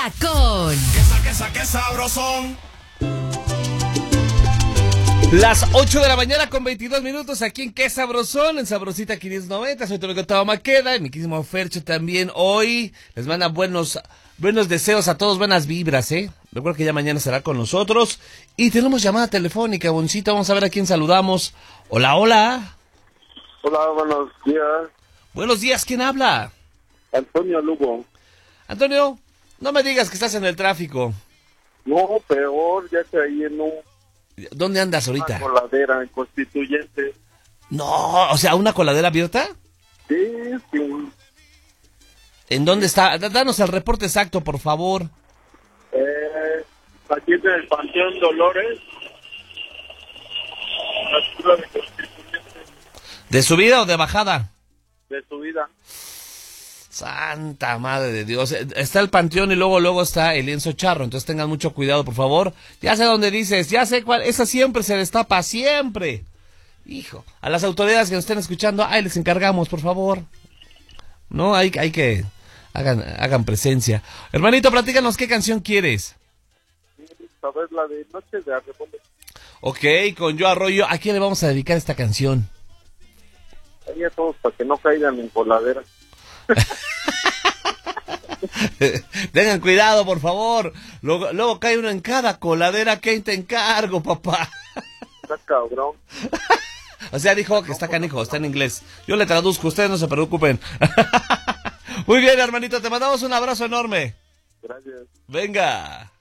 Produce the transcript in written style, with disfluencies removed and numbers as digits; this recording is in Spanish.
Queda con... Qué sabrosón. Las 8 de la mañana con 22 minutos aquí en Qué Sabrosón, en Sabrosita 590. Soy tu amigo Tavo Maqueda, y mi queridísimo Fercho también. Hoy les manda buenos deseos a todos, buenas vibras, Recuerda que ya mañana estará con nosotros. Y tenemos llamada telefónica, Boncita. Vamos a ver a quién saludamos. Hola, hola. Hola, buenos días. Buenos días, ¿quién habla? Antonio Lugo. Antonio, no me digas que estás en el tráfico. No, peor, ya caí en ¿Dónde andas una ahorita? coladera en Constituyente. No, o sea, ¿una coladera abierta? Sí. ¿En dónde está? Danos el reporte exacto, por favor. Aquí en el Panteón Dolores. La altura de Constituyente. ¿De subida o de bajada? De subida. Santa madre de Dios. Está el panteón y luego está el lienzo charro. Entonces tengan mucho cuidado, por favor. Ya sé dónde dices, ya sé cuál. Esa siempre se destapa, siempre. Hijo, a las autoridades que nos estén escuchando, ahí les encargamos, por favor. No, hay que... Hagan presencia. Hermanito, platícanos qué canción quieres. ¿Sabes la de Noche de Arreboles? Ok, con Yo Arroyo. ¿A quién le vamos a dedicar esta canción? Ahí a todos para que no caigan en coladera. Tengan cuidado, por favor. Luego cae uno en cada coladera. Que te encargo, papá. Está cabrón. O sea, dijo que está canijo, está en inglés. Yo le traduzco, ustedes no se preocupen. Muy bien, hermanito, te mandamos un abrazo enorme. Gracias. Venga.